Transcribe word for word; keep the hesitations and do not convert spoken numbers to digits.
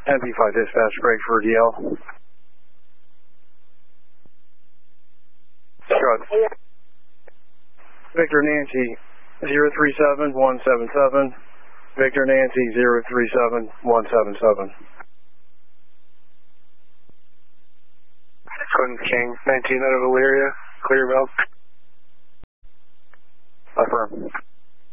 M P five dispatch, break for D L. Good. Victor Nancy, zero three seven one seven seven. Victor Nancy, zero three seven one seven seven. Quentin King, nineteen out of Elyria, clear bell. Affirm.